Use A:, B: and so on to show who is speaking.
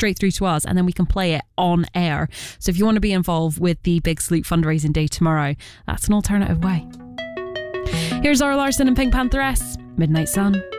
A: straight through to us and then we can play it on air. So if you want to be involved with the Big Salute fundraising day tomorrow, that's an alternative way. Here's Zara Larsson and Pink Pantheress, Midnight Sun.